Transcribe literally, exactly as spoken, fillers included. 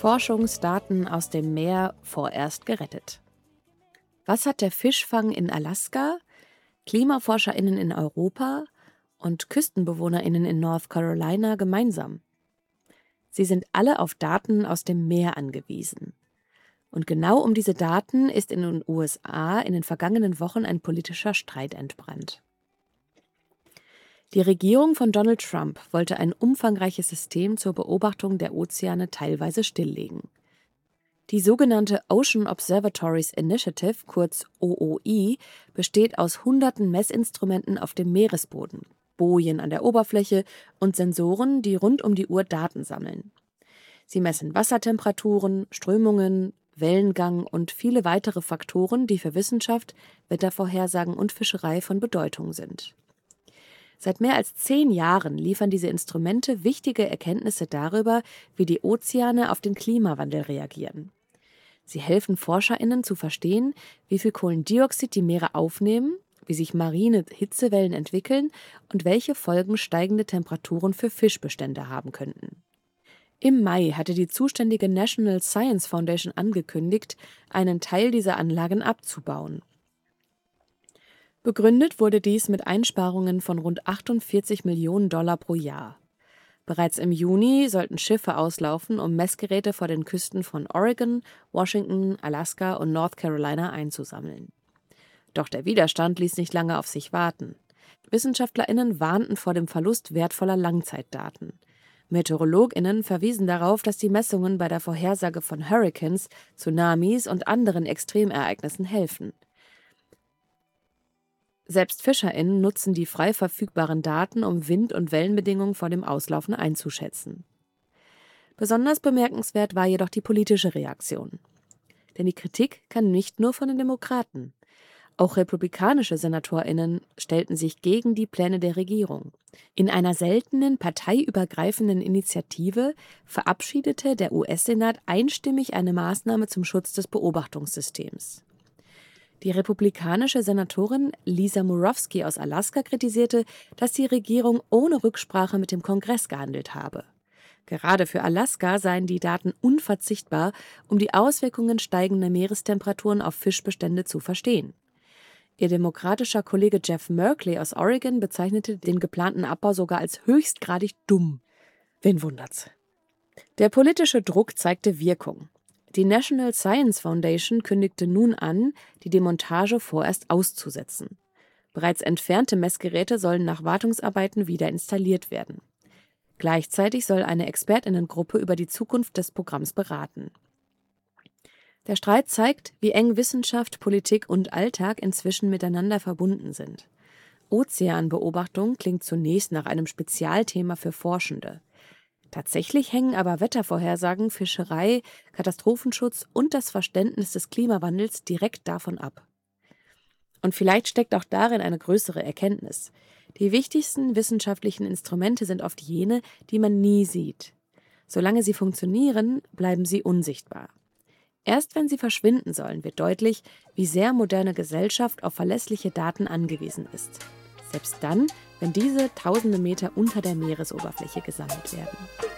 Forschungsdaten aus dem Meer vorerst gerettet. Was hat der Fischfang in Alaska, KlimaforscherInnen in Europa und KüstenbewohnerInnen in North Carolina gemeinsam? Sie sind alle auf Daten aus dem Meer angewiesen. Und genau um diese Daten ist in den U S A in den vergangenen Wochen ein politischer Streit entbrannt. Die Regierung von Donald Trump wollte ein umfangreiches System zur Beobachtung der Ozeane teilweise stilllegen. Die sogenannte Ocean Observatories Initiative, kurz O O I, besteht aus hunderten Messinstrumenten auf dem Meeresboden, Bojen an der Oberfläche und Sensoren, die rund um die Uhr Daten sammeln. Sie messen Wassertemperaturen, Strömungen, Wellengang und viele weitere Faktoren, die für Wissenschaft, Wettervorhersagen und Fischerei von Bedeutung sind. Seit mehr als zehn Jahren liefern diese Instrumente wichtige Erkenntnisse darüber, wie die Ozeane auf den Klimawandel reagieren. Sie helfen ForscherInnen zu verstehen, wie viel Kohlendioxid die Meere aufnehmen, wie sich marine Hitzewellen entwickeln und welche Folgen steigende Temperaturen für Fischbestände haben könnten. Im Mai hatte die zuständige National Science Foundation angekündigt, einen Teil dieser Anlagen abzubauen. Begründet wurde dies mit Einsparungen von rund achtundvierzig Millionen Dollar pro Jahr. Bereits im Juni sollten Schiffe auslaufen, um Messgeräte vor den Küsten von Oregon, Washington, Alaska und North Carolina einzusammeln. Doch der Widerstand ließ nicht lange auf sich warten. WissenschaftlerInnen warnten vor dem Verlust wertvoller Langzeitdaten. MeteorologInnen verwiesen darauf, dass die Messungen bei der Vorhersage von Hurrikans, Tsunamis und anderen Extremereignissen helfen. Selbst FischerInnen nutzen die frei verfügbaren Daten, um Wind- und Wellenbedingungen vor dem Auslaufen einzuschätzen. Besonders bemerkenswert war jedoch die politische Reaktion. Denn die Kritik kam nicht nur von den Demokraten. Auch republikanische SenatorInnen stellten sich gegen die Pläne der Regierung. In einer seltenen parteiübergreifenden Initiative verabschiedete der U S-Senat einstimmig eine Maßnahme zum Schutz des Beobachtungssystems. Die republikanische Senatorin Lisa Murkowski aus Alaska kritisierte, dass die Regierung ohne Rücksprache mit dem Kongress gehandelt habe. Gerade für Alaska seien die Daten unverzichtbar, um die Auswirkungen steigender Meerestemperaturen auf Fischbestände zu verstehen. Ihr demokratischer Kollege Jeff Merkley aus Oregon bezeichnete den geplanten Abbau sogar als höchstgradig dumm. Wen wundert's? Der politische Druck zeigte Wirkung. Die National Science Foundation kündigte nun an, die Demontage vorerst auszusetzen. Bereits entfernte Messgeräte sollen nach Wartungsarbeiten wieder installiert werden. Gleichzeitig soll eine ExpertInnengruppe über die Zukunft des Programms beraten. Der Streit zeigt, wie eng Wissenschaft, Politik und Alltag inzwischen miteinander verbunden sind. Ozeanbeobachtung klingt zunächst nach einem Spezialthema für Forschende. Tatsächlich hängen aber Wettervorhersagen, Fischerei, Katastrophenschutz und das Verständnis des Klimawandels direkt davon ab. Und vielleicht steckt auch darin eine größere Erkenntnis. Die wichtigsten wissenschaftlichen Instrumente sind oft jene, die man nie sieht. Solange sie funktionieren, bleiben sie unsichtbar. Erst wenn sie verschwinden sollen, wird deutlich, wie sehr moderne Gesellschaft auf verlässliche Daten angewiesen ist. Selbst dann, wenn diese tausende Meter unter der Meeresoberfläche gesammelt werden.